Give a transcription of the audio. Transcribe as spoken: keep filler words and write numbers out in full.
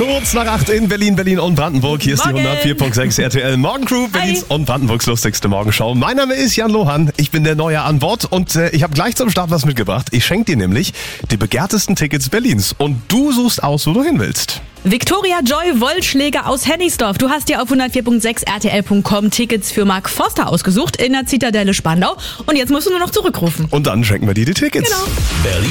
Kurz nach acht in Berlin, Berlin und Brandenburg. Hier ist Morgen. die hundertvier Komma sechs R T L Morgencrew, Berlins und Brandenburgs lustigste Morgenshow. Mein Name ist Jan Lohan, ich bin der Neue an Bord und äh, ich habe gleich zum Start was mitgebracht. Ich schenke dir nämlich die begehrtesten Tickets Berlins und du suchst aus, wo du hin willst. Victoria Joy Wollschläger aus Hennigsdorf. Du hast dir auf hundertvier Komma sechs R T L Punkt com Tickets für Mark Forster ausgesucht in der Zitadelle Spandau. Und jetzt musst du nur noch zurückrufen. Und dann schenken wir dir die Tickets. Genau. Berlin